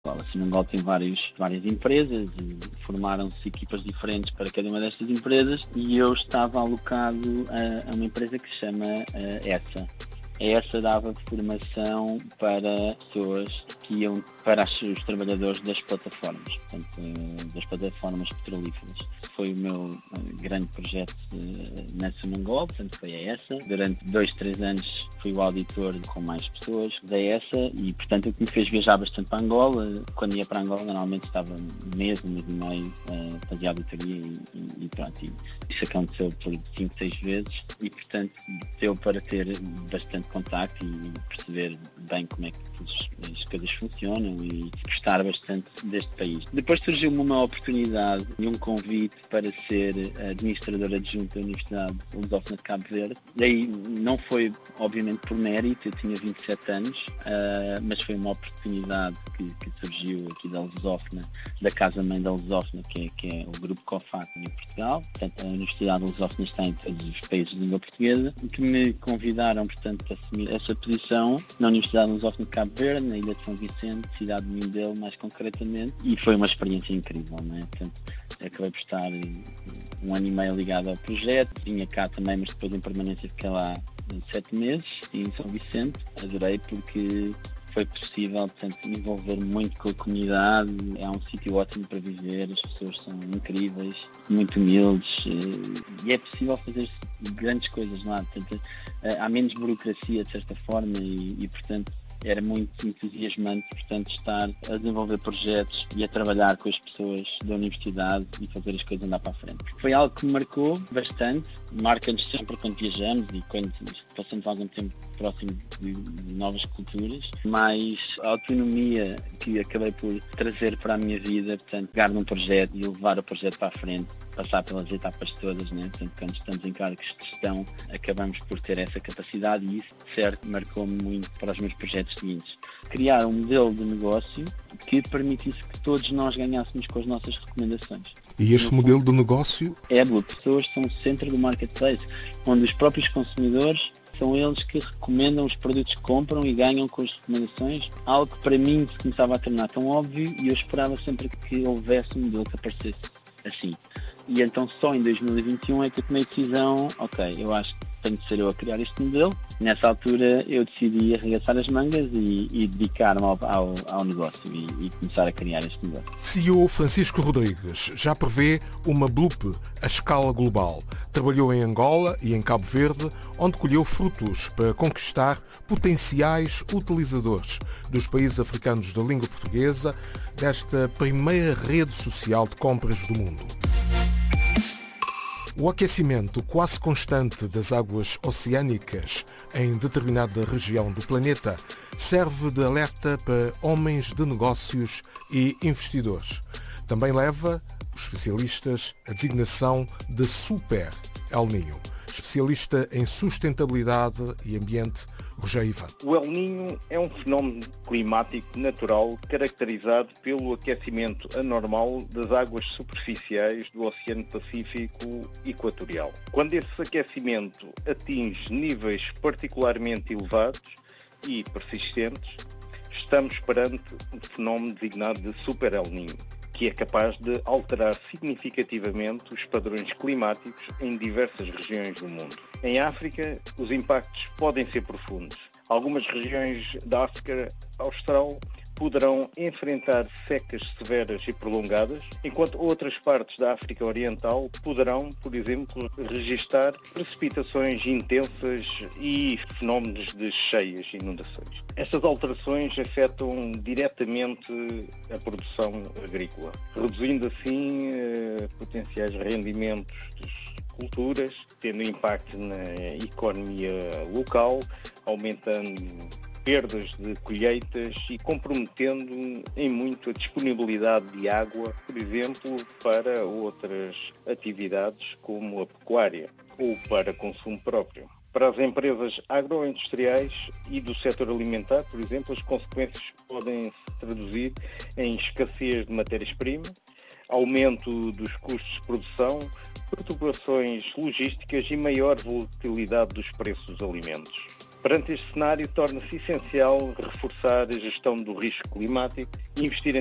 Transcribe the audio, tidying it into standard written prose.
A Simangol tem várias empresas e formaram-se equipas diferentes para cada uma destas empresas e eu estava alocado a uma empresa que se chama ESSA. A ESSA dava formação para pessoas que iam para os trabalhadores das plataformas, portanto, das plataformas petrolíferas. Foi o meu grande projeto na Simangol, portanto foi a ESSA. Durante 2-3 anos fui o auditor com mais pessoas da ESSA e, portanto, o que me fez viajar bastante para Angola. Quando ia para Angola, normalmente estava um mês e meio, fazia auditoria e pronto. E isso aconteceu por 5-6 vezes e, portanto, deu para ter bastante contacto e perceber bem como é que as coisas funcionam e gostar bastante deste país. Depois surgiu-me uma oportunidade e um convite para ser administrador adjunto da Universidade Lusófona de Cabo Verde. E aí não foi, obviamente, por mérito, eu tinha 27 anos, mas foi uma oportunidade que surgiu aqui da Lusófona, da Casa-Mãe da Lusófona, que é o Grupo COFAC em Portugal. Portanto, a Universidade Lusófona está em todos os países de língua portuguesa, que me convidaram, portanto, para assumir essa posição na Universidade Lusófona de Cabo Verde, na Ilha de São Vicente, cidade de Mindelo, mais concretamente, e foi uma experiência incrível, não é? Portanto, acabei por estar 1 ano e meio ligado ao projeto, vinha cá também, mas depois em permanência fiquei lá 7 meses, e em São Vicente, adorei porque foi possível, portanto, envolver muito com a comunidade, é um sítio ótimo para viver, as pessoas são incríveis, muito humildes e é possível fazer grandes coisas lá, portanto, há menos burocracia de certa forma e portanto, era muito entusiasmante, portanto, estar a desenvolver projetos e a trabalhar com as pessoas da universidade e fazer as coisas andar para a frente. Foi algo que me marcou bastante, marca-nos sempre quando viajamos e quando passamos algum tempo próximo de novas culturas, mas a autonomia que acabei por trazer para a minha vida, portanto, pegar num projeto e levar o projeto para a frente, passar pelas etapas todas, né? Portanto, quando estamos em cargos de gestão, acabamos por ter essa capacidade e isso, certo, marcou-me muito para os meus projetos seguintes. Criar um modelo de negócio que permitisse que todos nós ganhássemos com as nossas recomendações. E este modelo de negócio? As pessoas são o centro do marketplace, onde os próprios consumidores são eles que recomendam os produtos que compram e ganham com as recomendações, algo que para mim se começava a tornar tão óbvio e eu esperava sempre que houvesse um modelo que aparecesse assim. E então só em 2021 é que eu tomei a decisão, ok, eu acho que tenho de ser eu a criar este modelo. Nessa altura eu decidi arregaçar as mangas e dedicar-me ao negócio e começar a criar este negócio. CEO Francisco Rodrigues já prevê uma Bloop a escala global. Trabalhou em Angola e em Cabo Verde, onde colheu frutos para conquistar potenciais utilizadores dos países africanos da língua portuguesa desta primeira rede social de compras do mundo. O aquecimento quase constante das águas oceânicas em determinada região do planeta serve de alerta para homens de negócios e investidores. Também leva os especialistas a designação de Super El Niño. Especialista em sustentabilidade e ambiente, Rogério Ivan. O El Niño é um fenómeno climático natural caracterizado pelo aquecimento anormal das águas superficiais do Oceano Pacífico Equatorial. Quando esse aquecimento atinge níveis particularmente elevados e persistentes, estamos perante um fenómeno designado de Super El Niño, que é capaz de alterar significativamente os padrões climáticos em diversas regiões do mundo. Em África, os impactos podem ser profundos. Algumas regiões da África Austral poderão enfrentar secas severas e prolongadas, enquanto outras partes da África Oriental poderão, por exemplo, registrar precipitações intensas e fenómenos de cheias e inundações. Estas alterações afetam diretamente a produção agrícola, reduzindo assim potenciais rendimentos das culturas, tendo impacto na economia local, aumentando perdas de colheitas e comprometendo em muito a disponibilidade de água, por exemplo, para outras atividades como a pecuária ou para consumo próprio. Para as empresas agroindustriais e do setor alimentar, por exemplo, as consequências podem se traduzir em escassez de matérias-primas, aumento dos custos de produção, perturbações logísticas e maior volatilidade dos preços dos alimentos. Perante este cenário, torna-se essencial reforçar a gestão do risco climático e investir em